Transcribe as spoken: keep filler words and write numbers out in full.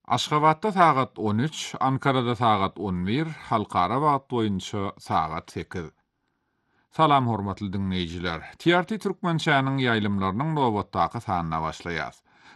Aşgabatda sagat on üç, Ankara'da sagat on bir, halkara wagt boýunça sagat sekiz. Salam hormatly dinleýijiler. T R T Türkmençäniň ýaýlymlarynyň nowatdaky sanyna başlaýar.